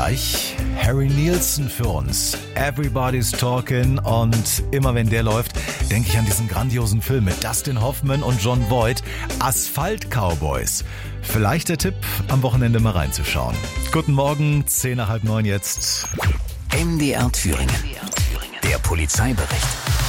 gleich Harry Nilsson für uns. Everybody's Talking. Und immer wenn der läuft, denke ich an diesen grandiosen Film mit Dustin Hoffman und Jon Voight. Asphalt Cowboys. Vielleicht der Tipp, am Wochenende mal reinzuschauen. Guten Morgen, 8:10 jetzt. MDR Thüringen. Der Polizeibericht.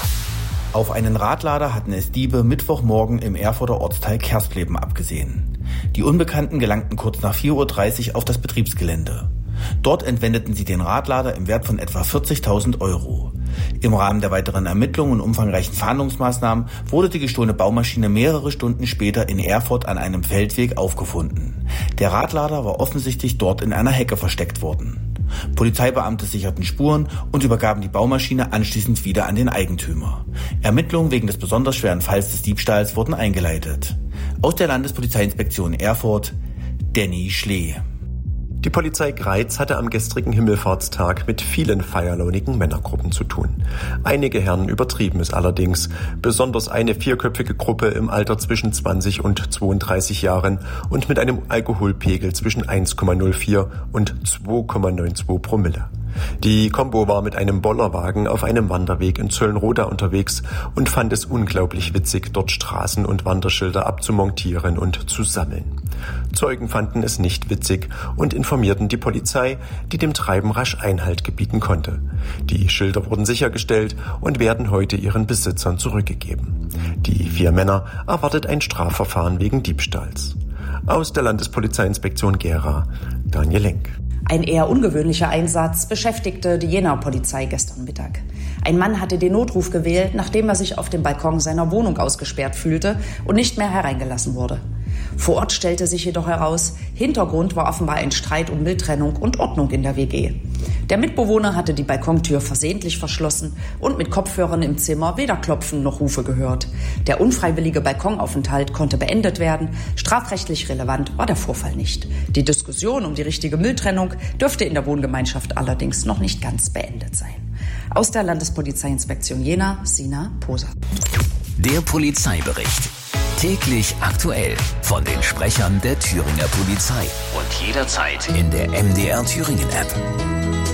Auf einen Radlader hatten es Diebe Mittwochmorgen im Erfurter Ortsteil Kerstleben abgesehen. Die Unbekannten gelangten kurz nach 4:30 Uhr auf das Betriebsgelände. Dort entwendeten sie den Radlader im Wert von etwa 40.000 Euro. Im Rahmen der weiteren Ermittlungen und umfangreichen Fahndungsmaßnahmen wurde die gestohlene Baumaschine mehrere Stunden später in Erfurt an einem Feldweg aufgefunden. Der Radlader war offensichtlich dort in einer Hecke versteckt worden. Polizeibeamte sicherten Spuren und übergaben die Baumaschine anschließend wieder an den Eigentümer. Ermittlungen wegen des besonders schweren Falls des Diebstahls wurden eingeleitet. Aus der Landespolizeiinspektion Erfurt, Danny Schlee. Die Polizei Greiz hatte am gestrigen Himmelfahrtstag mit vielen feierlaunigen Männergruppen zu tun. Einige Herren übertrieben es allerdings. Besonders eine vierköpfige Gruppe im Alter zwischen 20 und 32 Jahren und mit einem Alkoholpegel zwischen 1,04 und 2,92 Promille. Die Combo war mit einem Bollerwagen auf einem Wanderweg in Zöllnroda unterwegs und fand es unglaublich witzig, dort Straßen- und Wanderschilder abzumontieren und zu sammeln. Zeugen fanden es nicht witzig und informierten die Polizei, die dem Treiben rasch Einhalt gebieten konnte. Die Schilder wurden sichergestellt und werden heute ihren Besitzern zurückgegeben. Die 4 Männer erwartet ein Strafverfahren wegen Diebstahls. Aus der Landespolizeiinspektion Gera, Daniel Lenk. Ein eher ungewöhnlicher Einsatz beschäftigte die Jenaer Polizei gestern Mittag. Ein Mann hatte den Notruf gewählt, nachdem er sich auf dem Balkon seiner Wohnung ausgesperrt fühlte und nicht mehr hereingelassen wurde. Vor Ort stellte sich jedoch heraus, Hintergrund war offenbar ein Streit um Mülltrennung und Ordnung in der WG. Der Mitbewohner hatte die Balkontür versehentlich verschlossen und mit Kopfhörern im Zimmer weder Klopfen noch Rufe gehört. Der unfreiwillige Balkonaufenthalt konnte beendet werden. Strafrechtlich relevant war der Vorfall nicht. Die Diskussion um die richtige Mülltrennung dürfte in der Wohngemeinschaft allerdings noch nicht ganz beendet sein. Aus der Landespolizeiinspektion Jena, Sina Poser. Der Polizeibericht. Täglich aktuell von den Sprechern der Thüringer Polizei und jederzeit in der MDR Thüringen App.